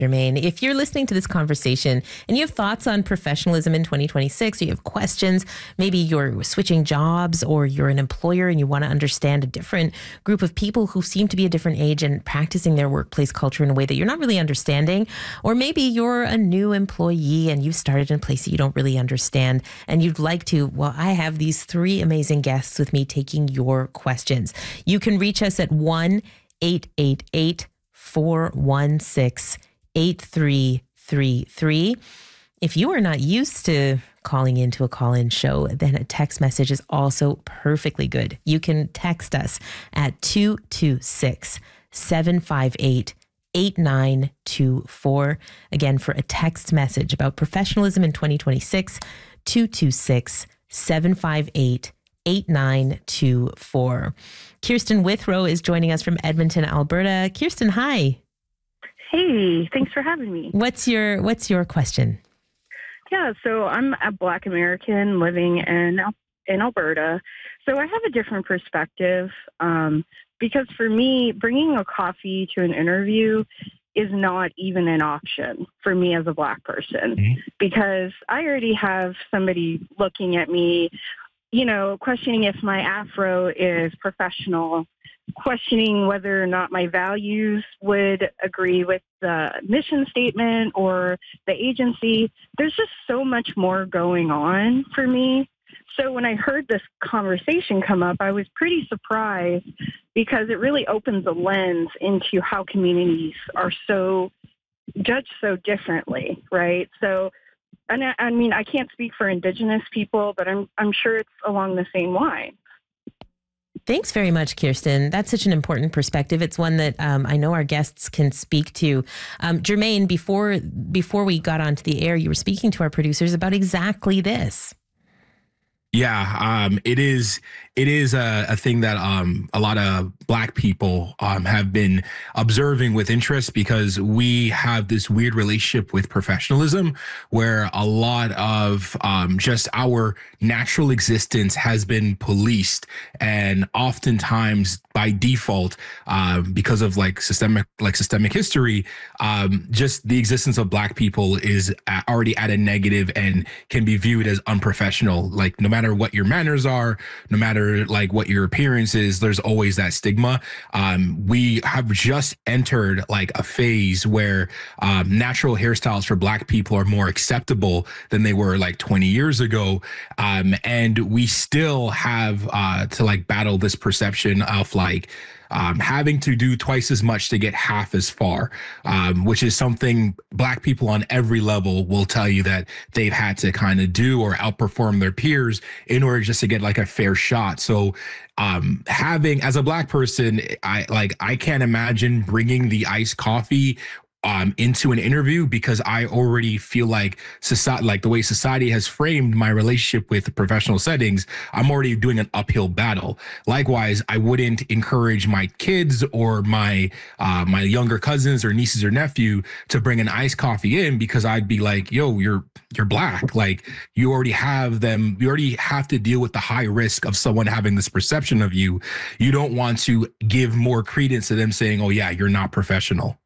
Jermaine, if you're listening to this conversation and you have thoughts on professionalism in 2026, or you have questions, maybe you're switching jobs or you're an employer and you want to understand a different group of people who seem to be a different age and practicing their workplace culture in a way that you're not really understanding, or maybe you're a new employee and you started in a place that you don't really understand and you'd like to, well, I have these three amazing guests with me taking your questions. You can reach us at 1-888-416-8333. If you are not used to calling into a call-in show, then a text message is also perfectly good. You can text us at 226-758-8924. Again, for a text message about professionalism in 2026, 226-758-8924. Kirsten Withrow is joining us from Edmonton, Alberta. Kirsten, hi. Hey, thanks for having me. What's your question? Yeah, so I'm a Black American living in Alberta. So I have a different perspective because for me, bringing a coffee to an interview is not even an option for me as a Black person, because I already have somebody looking at me, questioning if my afro is professional, questioning whether or not my values would agree with the mission statement or the agency. There's just so much more going on for me. So when I heard this conversation come up, I was pretty surprised because it really opens a lens into how communities are so judged so differently, right? So, and I mean, I can't speak for Indigenous people, but I'm sure it's along the same line. Thanks very much, Kirsten. That's such an important perspective. It's one that I know our guests can speak to. Jermaine, before we got onto the air, you were speaking to our producers about exactly this. Yeah, it is a thing that a lot of Black people have been observing with interest, because we have this weird relationship with professionalism where a lot of just our natural existence has been policed, and oftentimes by default, because of systemic history, just the existence of Black people is already at a negative and can be viewed as unprofessional. Like, no matter what your manners are, no matter what your appearance is, there's always that stigma. We have just entered a phase where natural hairstyles for Black people are more acceptable than they were 20 years ago. And we still have to battle this perception of having to do twice as much to get half as far, which is something Black people on every level will tell you that they've had to kind of do or outperform their peers in order just to get a fair shot. So having, as a Black person, I can't imagine bringing the iced coffee into an interview, because I already feel like society, the way society has framed my relationship with professional settings, I'm already doing an uphill battle. Likewise, I wouldn't encourage my kids or my younger cousins or nieces or nephew to bring an iced coffee in, because I'd be like, yo, you're Black. You already have them. You already have to deal with the high risk of someone having this perception of you. You don't want to give more credence to them saying, oh yeah, you're not professional.